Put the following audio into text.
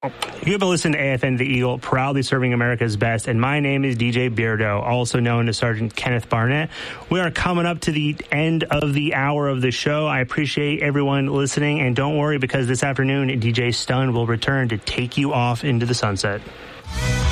You have listened to AFN The Eagle, proudly serving America's best, and my name is DJ Beardo, also known as Sergeant Kenneth Barnett. We are coming up to the end of the hour of the show. I appreciate everyone listening, and don't worry, because this afternoon, DJ Stun will return to take you off into the sunset.